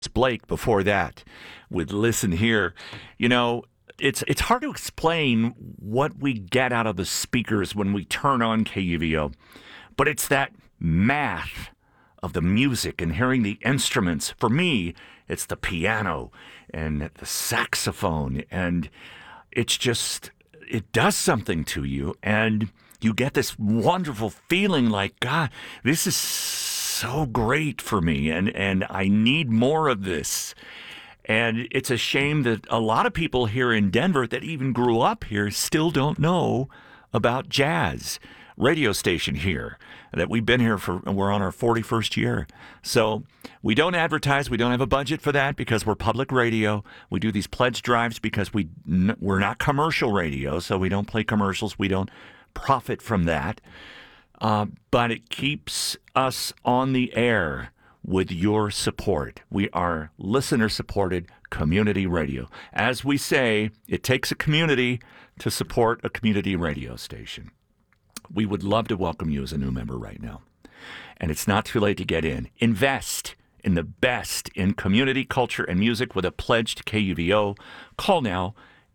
Blake before that with Listen Here. You know, it's hard to explain what we get out of the speakers when we turn on KUVO, but it's that math of the music and hearing the instruments. For me, it's the piano and the saxophone, and it's just, it does something to you, and you get this wonderful feeling like, God, this is so great for me, and I need more of this. And it's a shame that a lot of people here in Denver that even grew up here still don't know about Jazz radio station here, that we've been here we're on our 41st year. So we don't advertise. We don't have a budget for that because we're public radio. We do these pledge drives because we're not commercial radio, so we don't play commercials. We don't profit from that. But it keeps us on the air with your support. We are listener-supported community radio. As we say, it takes a community to support a community radio station. We would love to welcome you as a new member right now. And it's not too late to get in. Invest in the best in community culture and music with a pledge to KUVO. Call now,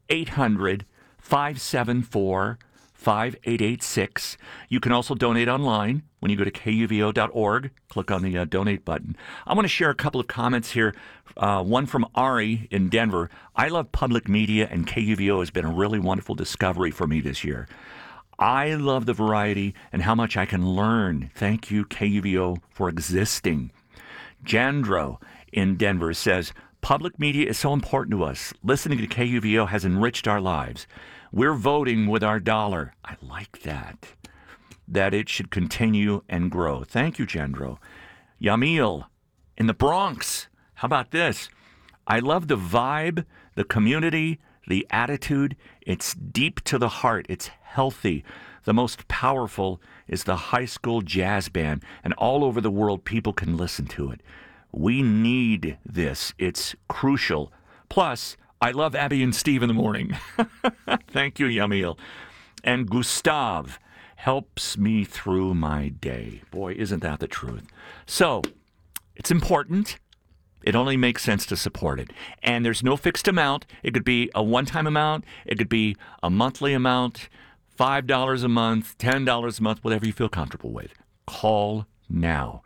800-574-5886. You can also donate online when you go to kuvo.org. Click on the donate button. I want to share a couple of comments here. One from Ari in Denver. I love public media, and KUVO has been a really wonderful discovery for me this year. I love the variety and how much I can learn. Thank you, KUVO, for existing. Jandro in Denver says, public media is so important to us. Listening to KUVO has enriched our lives. We're voting with our dollar. I like that. That it should continue and grow. Thank you, Jandro. Yamil in the Bronx. How about this? I love the vibe, the community, the attitude. It's deep to the heart. It's healthy. The most powerful is the high school jazz band, and all over the world people can listen to it. We need this. It's crucial. Plus, I love Abby and Steve in the morning. Thank you, Yamil. And Gustav helps me through my day. Boy, isn't that the truth? So, it's important. It only makes sense to support it. And there's no fixed amount. It could be a one-time amount. It could be a monthly amount, $5 a month, $10 a month, whatever you feel comfortable with. Call now,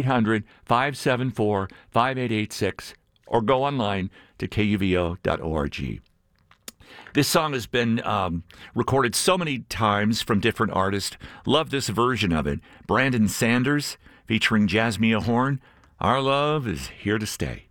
800-574-5886, or go online to kuvo.org. This song has been recorded so many times from different artists. Love this version of it. Brandon Sanders featuring Jasmine Horn. Our love is here to stay.